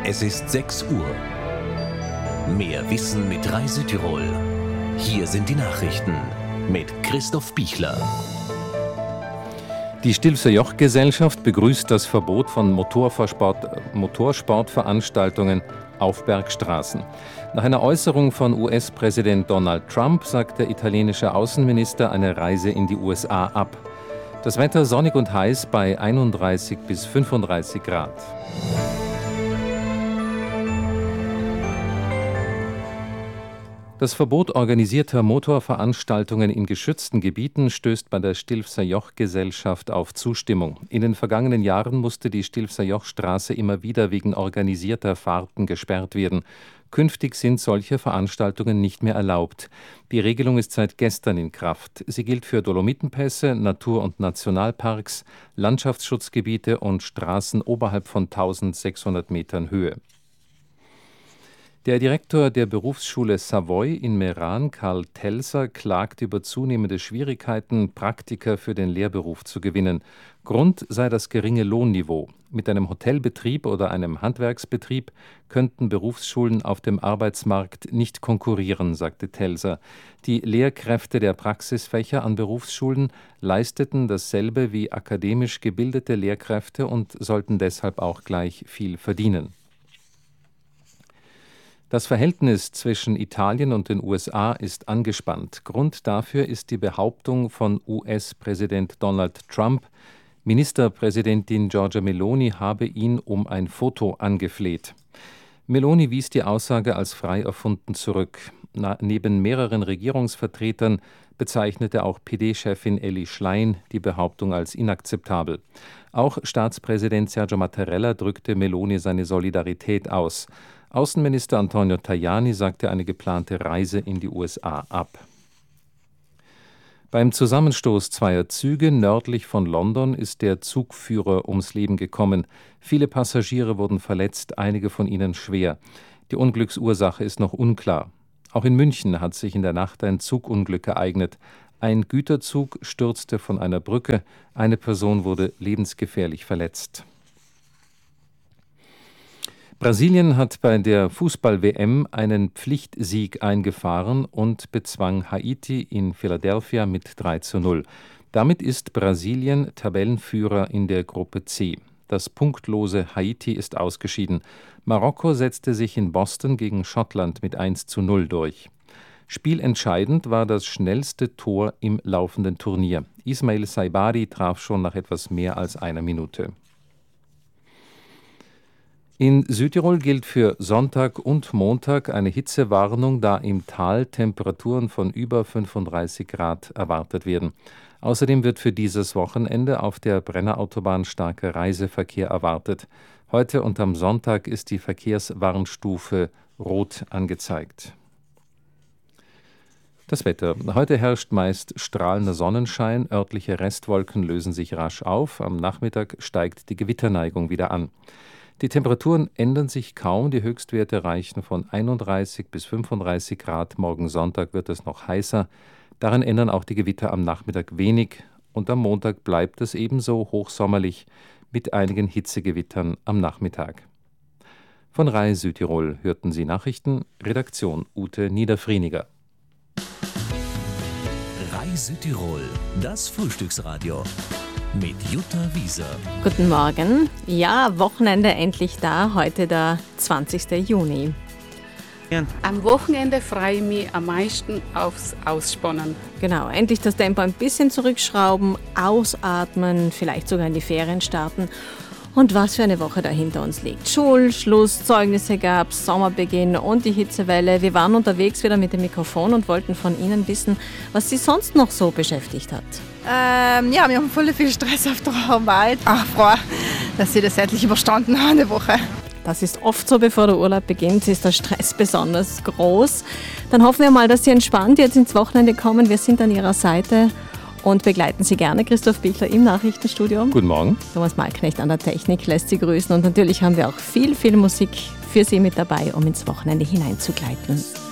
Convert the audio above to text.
Es ist 6 Uhr. Mehr Wissen mit Rai Südtirol. Hier sind die Nachrichten mit Christoph Bichler. Die Stilfser Joch-Gesellschaft begrüßt das Verbot von Motorsportveranstaltungen auf Bergstraßen. Nach einer Äußerung von US-Präsident Donald Trump sagt der italienische Außenminister eine Reise in die USA ab. Das Wetter sonnig und heiß bei 31 bis 35 Grad. Das Verbot organisierter Motorveranstaltungen in geschützten Gebieten stößt bei der Stilfser Joch-Gesellschaft auf Zustimmung. In den vergangenen Jahren musste die Stilfser Joch-Straße immer wieder wegen organisierter Fahrten gesperrt werden. Künftig sind solche Veranstaltungen nicht mehr erlaubt. Die Regelung ist seit gestern in Kraft. Sie gilt für Dolomitenpässe, Natur- und Nationalparks, Landschaftsschutzgebiete und Straßen oberhalb von 1600 Metern Höhe. Der Direktor der Berufsschule Savoy in Meran, Karl Telser, klagt über zunehmende Schwierigkeiten, Praktiker für den Lehrberuf zu gewinnen. Grund sei das geringe Lohnniveau. Mit einem Hotelbetrieb oder einem Handwerksbetrieb könnten Berufsschulen auf dem Arbeitsmarkt nicht konkurrieren, sagte Telser. Die Lehrkräfte der Praxisfächer an Berufsschulen leisteten dasselbe wie akademisch gebildete Lehrkräfte und sollten deshalb auch gleich viel verdienen. Das Verhältnis zwischen Italien und den USA ist angespannt. Grund dafür ist die Behauptung von US-Präsident Donald Trump, Ministerpräsidentin Giorgia Meloni habe ihn um ein Foto angefleht. Meloni wies die Aussage als frei erfunden zurück. Neben mehreren Regierungsvertretern bezeichnete auch PD-Chefin Elly Schlein die Behauptung als inakzeptabel. Auch Staatspräsident Sergio Mattarella drückte Meloni seine Solidarität aus. Außenminister Antonio Tajani sagte eine geplante Reise in die USA ab. Beim Zusammenstoß zweier Züge nördlich von London ist der Zugführer ums Leben gekommen. Viele Passagiere wurden verletzt, einige von ihnen schwer. Die Unglücksursache ist noch unklar. Auch in München hat sich in der Nacht ein Zugunglück ereignet. Ein Güterzug stürzte von einer Brücke, eine Person wurde lebensgefährlich verletzt. Brasilien hat bei der Fußball-WM einen Pflichtsieg eingefahren und bezwang Haiti in Philadelphia mit 3:0. Damit ist Brasilien Tabellenführer in der Gruppe C. Das punktlose Haiti ist ausgeschieden. Marokko setzte sich in Boston gegen Schottland mit 1:0 durch. Spielentscheidend war das schnellste Tor im laufenden Turnier. Ismail Saibari traf schon nach etwas mehr als einer Minute. In Südtirol gilt für Sonntag und Montag eine Hitzewarnung, da im Tal Temperaturen von über 35 Grad erwartet werden. Außerdem wird für dieses Wochenende auf der Brennerautobahn starker Reiseverkehr erwartet. Heute und am Sonntag ist die Verkehrswarnstufe Rot angezeigt. Das Wetter. Heute herrscht meist strahlender Sonnenschein, örtliche Restwolken lösen sich rasch auf. Am Nachmittag steigt die Gewitterneigung wieder an. Die Temperaturen ändern sich kaum, die Höchstwerte reichen von 31 bis 35 Grad. Morgen Sonntag wird es noch heißer. Daran ändern auch die Gewitter am Nachmittag wenig und am Montag bleibt es ebenso hochsommerlich mit einigen Hitzegewittern am Nachmittag. Von Rai Südtirol hörten Sie Nachrichten, Redaktion Ute Niederfrieniger. Rai Südtirol, das Frühstücksradio. Mit Jutta Wieser. Guten Morgen. Ja, Wochenende endlich da. Heute der 20. Juni. Am Wochenende freue ich mich am meisten aufs Ausspannen. Genau, endlich das Tempo ein bisschen zurückschrauben, ausatmen, vielleicht sogar in die Ferien starten. Und was für eine Woche da hinter uns liegt. Schulschluss, Zeugnisse gab's, Sommerbeginn und die Hitzewelle. Wir waren unterwegs wieder mit dem Mikrofon und wollten von Ihnen wissen, was Sie sonst noch so beschäftigt hat. Wir haben voll viel Stress auf der Arbeit. Froh, dass Sie das endlich überstanden haben, eine Woche. Das ist oft so, bevor der Urlaub beginnt, ist der Stress besonders groß. Dann hoffen wir mal, dass Sie entspannt jetzt ins Wochenende kommen. Wir sind an Ihrer Seite und begleiten Sie gerne. Christoph Bichler im Nachrichtenstudio. Guten Morgen. Thomas Malknecht an der Technik lässt Sie grüßen. Und natürlich haben wir auch viel Musik für Sie mit dabei, um ins Wochenende hineinzugleiten.